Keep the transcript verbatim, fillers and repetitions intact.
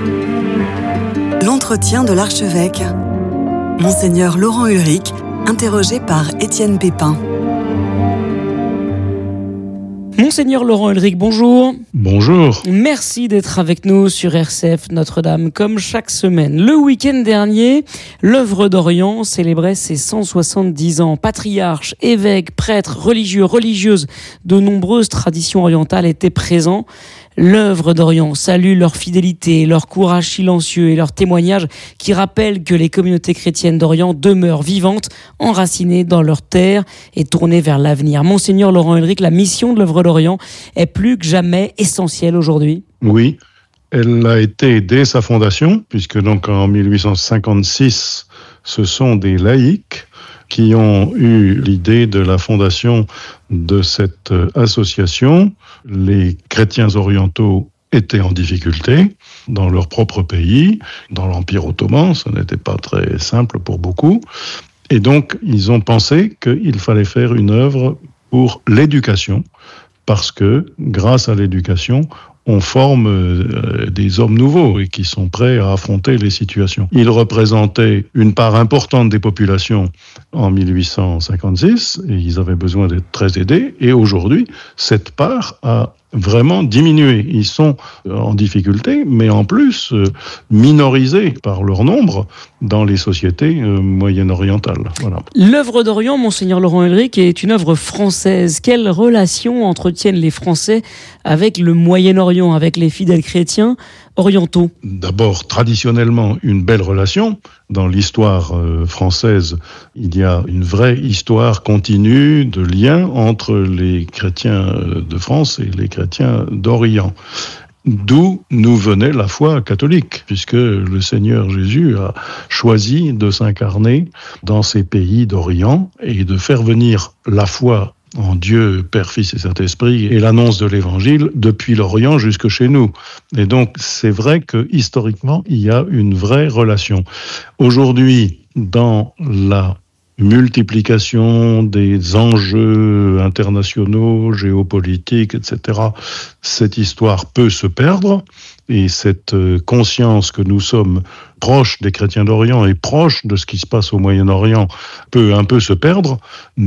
L'entretien de l'archevêque. Monseigneur Laurent Ulrich, interrogé par Étienne Pépin. Monseigneur Laurent Ulrich, bonjour. Bonjour. Merci d'être avec nous sur R C F Notre-Dame, comme chaque semaine. Le week-end dernier, l'œuvre d'Orient célébrait ses cent soixante-dix ans. Patriarches, évêques, prêtres, religieux, religieuses, de nombreuses traditions orientales étaient présents. L'œuvre d'Orient salue leur fidélité, leur courage silencieux et leur témoignage qui rappellent que les communautés chrétiennes d'Orient demeurent vivantes, enracinées dans leur terre et tournées vers l'avenir. Monseigneur Laurent Ulrich, la mission de l'œuvre d'Orient est plus que jamais essentielle aujourd'hui. Oui, elle l'a été dès sa fondation, puisque donc en mille huit cent cinquante-six, ce sont des laïcs qui ont eu l'idée de la fondation de cette association. Les chrétiens orientaux étaient en difficulté dans leur propre pays, dans l'Empire ottoman, ce n'était pas très simple pour beaucoup. Et donc, ils ont pensé qu'il fallait faire une œuvre pour l'éducation, parce que grâce à l'éducation, on forme euh, des hommes nouveaux et qui sont prêts à affronter les situations. Ils représentaient une part importante des populations en mille huit cent cinquante-six et ils avaient besoin d'être très aidés. Et aujourd'hui, cette part a vraiment diminué. Ils sont en difficulté, mais en plus euh, minorisés par leur nombre dans les sociétés euh, moyen-orientales. Voilà. L'œuvre d'Orient, Monseigneur Laurent Ulrich, est une œuvre française. Quelle relation entretiennent les Français avec le Moyen-Orient, avec les fidèles chrétiens orientaux? D'abord, traditionnellement, une belle relation. Dans l'histoire euh, française, il y a une vraie histoire continue de lien entre les chrétiens de France et les chrétiens d'Orient. D'où nous venait la foi catholique, puisque le Seigneur Jésus a choisi de s'incarner dans ces pays d'Orient et de faire venir la foi en Dieu, Père, Fils et Saint-Esprit, et l'annonce de l'Évangile depuis l'Orient jusque chez nous. Et donc, c'est vrai que historiquement, il y a une vraie relation. Aujourd'hui, dans la multiplication des enjeux internationaux, géopolitiques, et cetera, cette histoire peut se perdre et cette conscience que nous sommes proches des chrétiens d'Orient et proches de ce qui se passe au Moyen-Orient peut un peu se perdre.